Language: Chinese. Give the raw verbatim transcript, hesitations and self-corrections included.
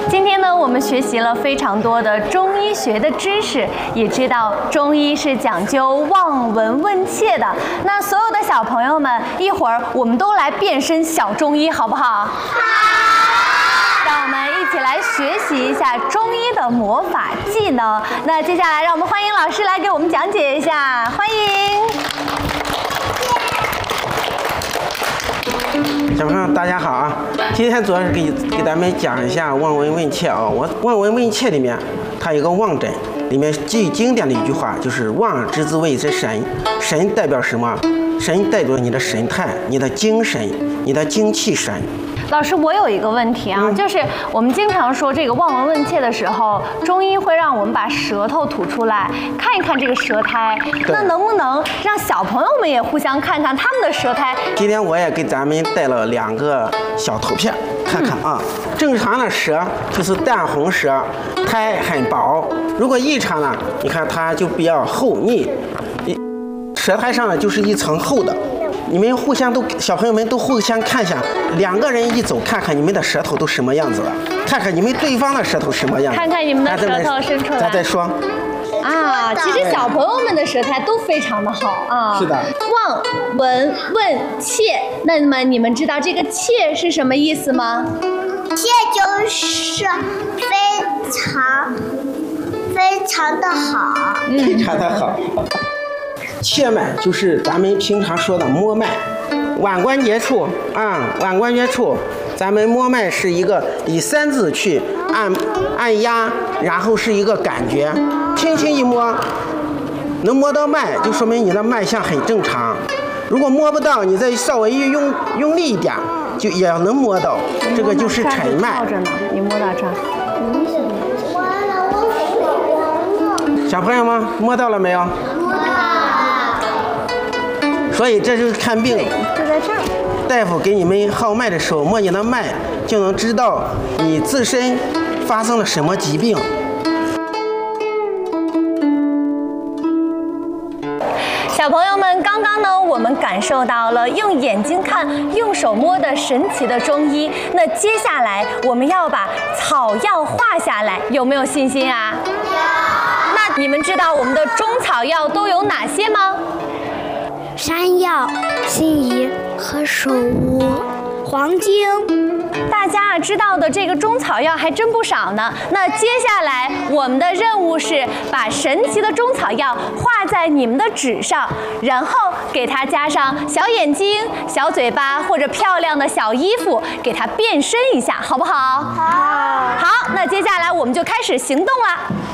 今天呢，我们学习了非常多的中医学的知识，也知道中医是讲究望闻问切的。那所有的小朋友们，一会儿我们都来变身小中医，好不好？好。让我们一起来学习一下中医的魔法技能。那接下来，让我们欢迎老师来给我们讲解一下，欢迎。 小朋友大家好啊！今天主要是给给咱们讲一下望闻问切啊。我望闻问切里面，它有个望诊，里面最经典的一句话就是“望之之谓之神”。神代表什么？神代表你的神态、你的精神、你的精气神。 老师，我有一个问题啊，嗯、就是我们经常说这个望闻问切的时候，中医会让我们把舌头吐出来，看一看这个舌苔。那能不能让小朋友们也互相看看他们的舌苔？ 今天我也给咱们带了两个小图片，看看啊。嗯、正常的舌就是淡红舌，苔很薄；如果异常呢，你看它就比较厚腻，舌苔上呢就是一层厚的。 你们互相都，小朋友们都互相看一下，两个人一走，看看你们的舌头都什么样子了，看看你们对方的舌头什么样子， 看看你们的舌头伸出来， 咱再说。 啊，其实小朋友们的舌苔都非常的好啊。 是的。 望闻问切，那么你们知道这个切是什么意思吗？ 切就是非常非常的好， 非常的好。 切脉就是咱们平常说的摸脉，腕关节处啊，腕关节处，咱们摸脉是一个以三字去按按压，然后是一个感觉，轻轻一摸，能摸到脉，就说明你的脉象很正常。如果摸不到，你再稍微一用用力一点，就也能摸到，这个就是沉脉。 你摸到这儿， 小朋友们摸到了没有？ 所以这就是看病， 就在这儿。 大夫给你们号脉的时候，摸你的脉，就能知道你自身发生了什么疾病。 小朋友们，刚刚呢，我们感受到了用眼睛看、用手摸的神奇的中医。那接下来我们要把草药画下来，有没有信心啊？有。那你们知道我们的中草药都有哪些吗？ 山药、辛夷和首乌、黄精， 大家知道的这个中草药还真不少呢。那接下来我们的任务是把神奇的中草药画在你们的纸上，然后给它加上小眼睛、小嘴巴或者漂亮的小衣服，给它变身一下，好不好？好。好，那接下来我们就开始行动了。